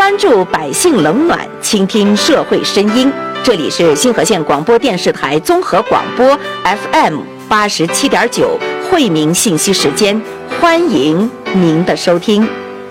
关注百姓冷暖，倾听社会声音。这里是星河县广播电视台综合广播 FM87.9惠民信息时间，欢迎您的收听。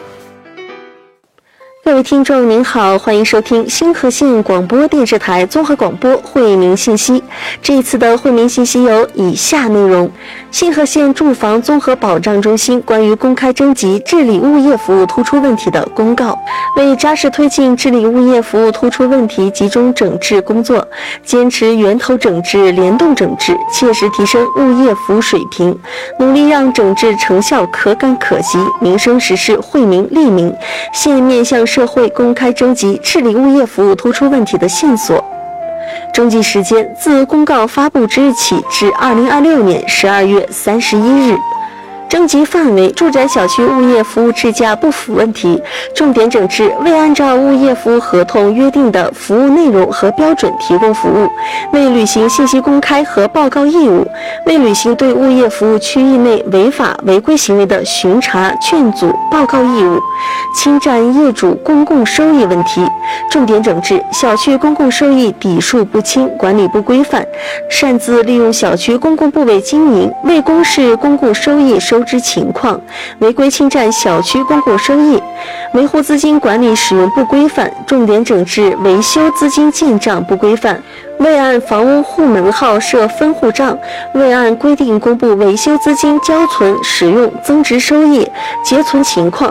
各位听众您好，欢迎收听星河县广播电视台综合广播惠民信息。这一次的惠民信息有以下内容：星河县住房综合保障中心关于公开征集治理物业服务突出问题的公告，为扎实推进治理物业服务突出问题集中整治工作，坚持源头整治、联动整治，切实提升物业服务水平，努力让整治成效可感可及，民生实事惠民利民。现面向社会公开征集治理物业服务突出问题的线索。征集时间自公告发布之日起至2026年12月31日。征集范围：住宅小区物业服务质价不符问题，重点整治未按照物业服务合同约定的服务内容和标准提供服务，未履行信息公开和报告义务，未履行对物业服务区域内违法违规行为的巡查、劝阻、报告义务，侵占业主公共收益问题，重点整治小区公共收益底数不清、管理不规范，擅自利用小区公共部位经营，未公示公共收益收支情况，违规侵占小区公共收益，维护资金管理使用不规范，重点整治维修资金进账不规范，未按房屋户门号设分户账，未按规定公布维修资金交存、使用、增值收益、结存情况，